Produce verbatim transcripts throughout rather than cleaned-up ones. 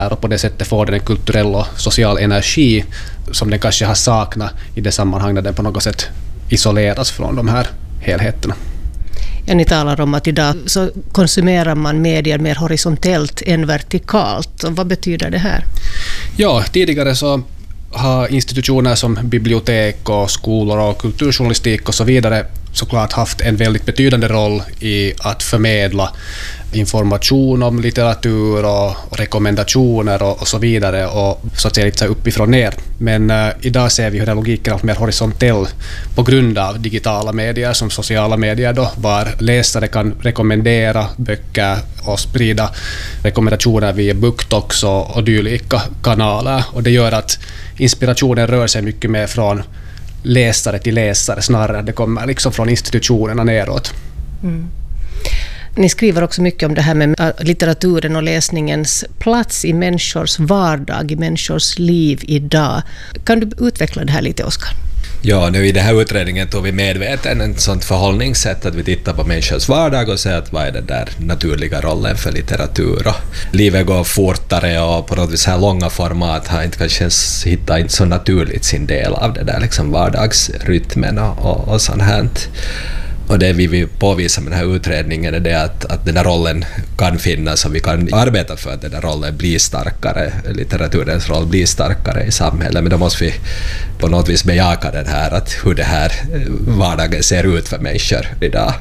och på det sättet får den en kulturell och social energi som den kanske har saknat i det sammanhang där den på något sätt isoleras från de här helheterna. Ja, ni talar om att idag så konsumerar man medier mer horisontellt än vertikalt. Och vad betyder det här? Ja, tidigare så har institutioner som bibliotek och skolor och kulturjournalistik och så vidare såklart haft en väldigt betydande roll i att förmedla information om litteratur och rekommendationer och, och så vidare och så att säga lite uppifrån ner. Men uh, idag ser vi hur den logiken är mer horisontell på grund av digitala medier som sociala medier då, var läsare kan rekommendera böcker och sprida rekommendationer via BookToks och, och dylika kanaler, och det gör att inspirationen rör sig mycket mer från läsare till läsare snarare. Det kommer liksom från institutionerna neråt. Mm. Ni skriver också mycket om det här med litteraturen och läsningens plats i människors vardag, i människors liv idag. Kan du utveckla det här lite, Oskar? Ja, nu i den här utredningen tog vi medveten en sånt förhållningssätt att vi tittar på människors vardag och säger att vad är den där naturliga rollen för litteratur. Och livet går fortare och på något vis här långa format har inte kanske ens hittat inte så naturligt sin del av det där liksom vardagsrytmen och, och sånt här. Och det vi vill påvisa med den här utredningen är det att, att den där rollen kan finnas och vi kan arbeta för att den där rollen blir starkare, litteraturens roll blir starkare i samhället. Men då måste vi på något vis bejaka den här, att hur det här vardagen ser ut för människor idag.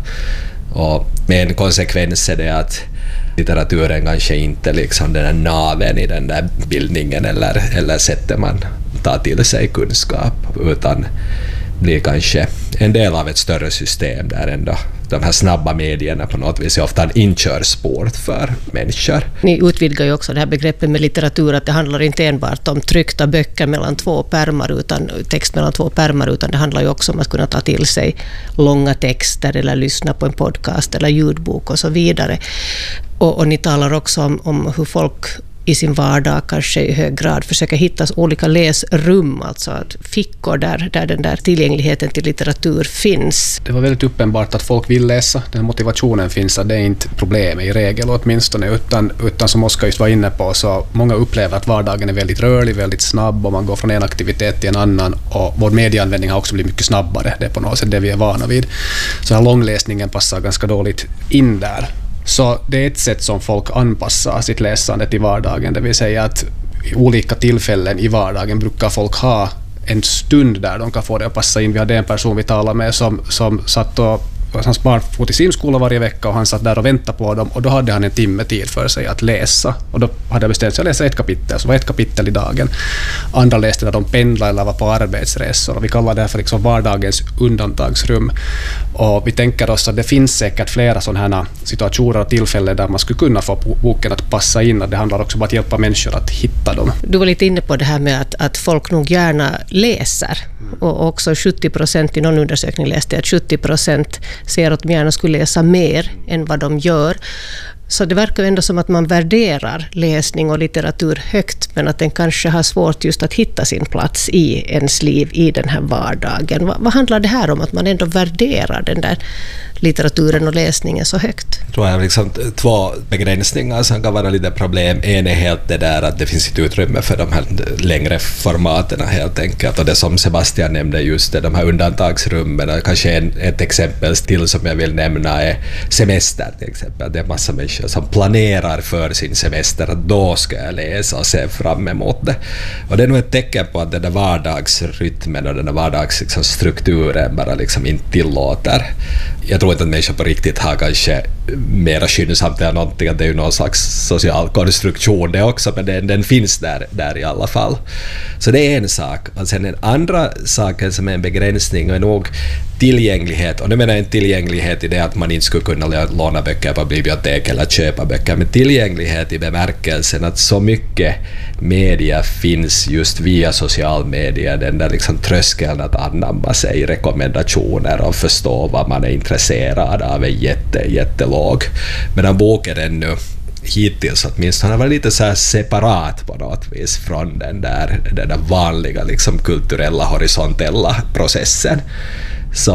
Och med en konsekvens är det att litteraturen kanske inte liksom den där naven i den där bildningen eller, eller sättet man tar till sig kunskap, utan blir kanske en del av ett större system där ändå de här snabba medierna på något vis är ofta en inkörsport för människor. Ni utvidgar ju också det här begreppet med litteratur, att det handlar inte enbart om tryckta böcker mellan två pärmar utan text mellan två pärmar, utan det handlar ju också om att kunna ta till sig långa texter eller lyssna på en podcast eller ljudbok och så vidare. Och, och ni talar också om, om hur folk i sin vardag kanske i hög grad försöker hitta olika läsrum, alltså att fickor där, där den där tillgängligheten till litteratur finns. Det var väldigt uppenbart att folk vill läsa, den motivationen finns, att det är inte problemet i regel åtminstone, utan, utan som Oskar just var inne på, så många upplever att vardagen är väldigt rörlig, väldigt snabb och man går från en aktivitet till en annan, och vår medieanvändning har också blivit mycket snabbare, det är på något sätt det vi är vana vid. Så här långläsningen passar ganska dåligt in där. Så det är ett sätt som folk anpassar sitt läsande till vardagen, det vill säga att i olika tillfällen i vardagen brukar folk ha en stund där de kan få det att passa in. Vi hade en person vi talade med som, som satt och hans barn får till simskola varje vecka och han satt där och väntade på dem, och då hade han en timme tid för sig att läsa, och då hade jag bestämt sig att läsa ett kapitel, så var ett kapitel i dagen. Andra läste när de pendlade eller var på arbetsresor, och vi kallar det här för liksom vardagens undantagsrum. Och vi tänker oss att det finns säkert flera sådana här situationer och tillfällen där man skulle kunna få boken att passa in, och det handlar också om att hjälpa människor att hitta dem. Du var lite inne på det här med att, att folk nog gärna läser, och också sjuttio procent i någon undersökning läste att sjuttio procent ser att de gärna skulle läsa mer än vad de gör. Så det verkar ändå som att man värderar läsning och litteratur högt, men att den kanske har svårt just att hitta sin plats i ens liv i den här vardagen. Vad, vad handlar det här om, att man ändå värderar den där litteraturen och läsningen så högt? Jag tror jag har liksom två begränsningar som kan vara lite problem. En är helt det där att det finns ett utrymme för de här längre formaterna helt enkelt. Och det som Sebastian nämnde, just det, de här undantagsrummen. Kanske en, ett exempel till som jag vill nämna är semester till exempel. Det är massa människor som planerar för sin semester att då ska jag läsa och se fram emot det. Och det är nog ett tecken på att den där vardagsrytmen och den där vardagsstrukturen liksom bara liksom inte tillåter. Jag tror inte att människor på riktigt har kanske mera skyndsamt eller någonting, att det är ju någon slags social konstruktion det också, men den, den finns där, där i alla fall. Så det är en sak. Och sen den andra saken som är en begränsning är nog tillgänglighet. Och nu menar jag inte tillgänglighet i det att man inte skulle kunna låna böcker på bibliotek eller köpa böcker, men tillgänglighet i bemärkelsen att så mycket media finns just via social media, den där liksom tröskeln att anamma sig rekommendationer och förstå vad man är intresserad av är jätte, jättelåg. Medan boken ännu hittills åtminstone har varit lite så här separat på något vis från den där, den där vanliga liksom kulturella horisontella processen. Så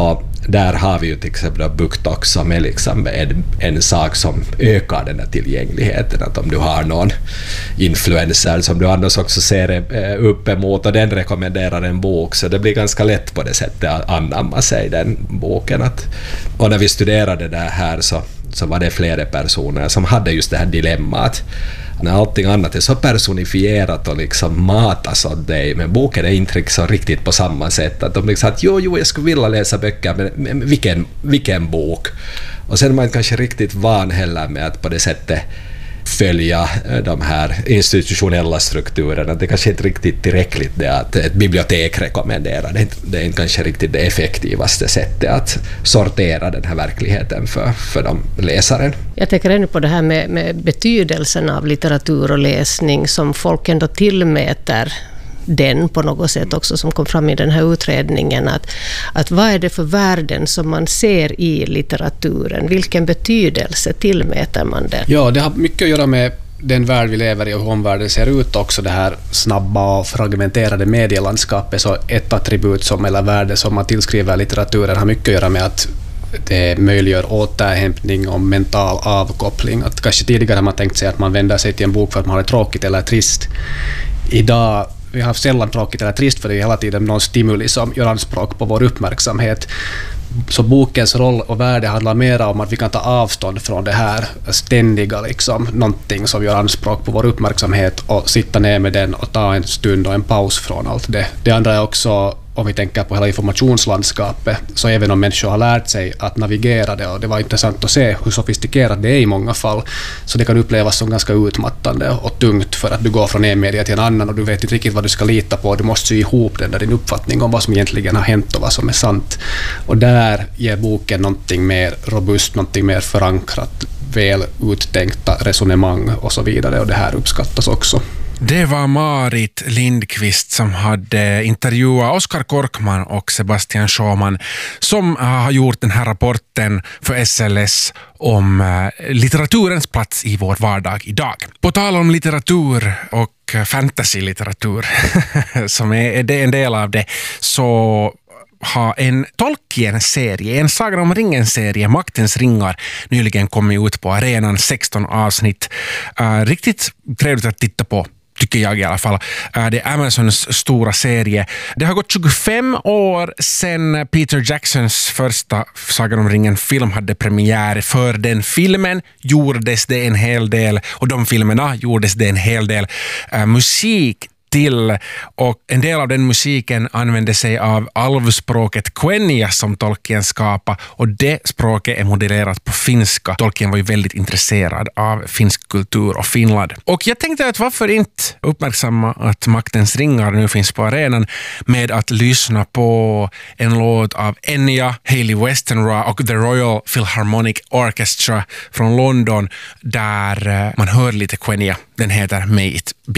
där har vi ju till exempel BookTok som är liksom en, en sak som ökar den här tillgängligheten. Att om du har någon influencer som du annars också ser upp emot och den rekommenderar en bok, så det blir ganska lätt på det sättet att anamma sig den boken. Att, och när vi studerade det här så, så var det flera personer som hade just det här dilemmat. När allting annat är så personifierat och liksom matas åt dig, men boken är inte liksom riktigt på samma sätt. Att de liksom att jo, jo, jag skulle vilja läsa böcker, men, men vilken, vilken bok? Och sen är man kanske riktigt van heller med att på det sättet följa de här institutionella strukturerna. Det kanske inte riktigt tillräckligt det att ett bibliotek rekommenderar. Det är, inte, det är inte kanske riktigt det effektivaste sättet att sortera den här verkligheten för, för de läsaren. Jag tänker ännu på det här med, med betydelsen av litteratur och läsning som folk ändå tillmäter den på något sätt också, som kom fram i den här utredningen, att, att vad är det för värden som man ser i litteraturen? Vilken betydelse tillmäter man den? Ja, det har mycket att göra med den värld vi lever i och hur omvärlden ser ut också. Det här snabba och fragmenterade medielandskapet, så ett attribut som, eller värde som man tillskriver litteraturen har mycket att göra med att det möjliggör återhämtning och mental avkoppling. Att kanske tidigare har man tänkt sig att man vänder sig till en bok för att man har det tråkigt eller trist. Idag vi har sällan tråkigt eller trist, för det är hela tiden någon stimuli som gör anspråk på vår uppmärksamhet. Så bokens roll och värde handlar mer om att vi kan ta avstånd från det här ständiga, liksom, någonting som gör anspråk på vår uppmärksamhet, och sitta ner med den och ta en stund och en paus från allt det. Det andra är också, om vi tänker på hela informationslandskapet, så även om människor har lärt sig att navigera det, och det var intressant att se hur sofistikerat det är i många fall, så det kan upplevas som ganska utmattande och tungt, för att du går från en media till en annan och du vet inte riktigt vad du ska lita på. Du måste sy ihop den där din uppfattning om vad som egentligen har hänt och vad som är sant. Och där ger boken någonting mer robust, någonting mer förankrat, väl uttänkta resonemang och så vidare, och det här uppskattas också. Det var Marit Lindqvist som hade intervjuat Oskar Korkman och Sebastian Schumann, som har gjort den här rapporten för S L S om litteraturens plats i vår vardag idag. På tal om litteratur och fantasy-litteratur som är, det är en del av det, så har en Tolkien-serie, en Sagan om ringen-serie, Maktens ringar, nyligen kommit ut på arenan, sexton avsnitt. Uh, riktigt trevligt att titta på, tycker jag i alla fall. Uh, det är Amazons stora serie. Det har gått tjugofem år sedan Peter Jacksons första Sagan om ringen-film hade premiär. För den filmen gjordes det en hel del, och de filmerna gjordes det en hel del uh, musik till, och en del av den musiken använde sig av alvspråket Quenya som Tolkien skapade, och det språket är modellerat på finska. Tolkien var ju väldigt intresserad av finsk kultur och Finland. Och jag tänkte att varför inte uppmärksamma att Maktens ringar nu finns på arenan med att lyssna på en låt av Enya, Hayley Westenra och The Royal Philharmonic Orchestra från London, där man hör lite Quenya. Den heter May It Be.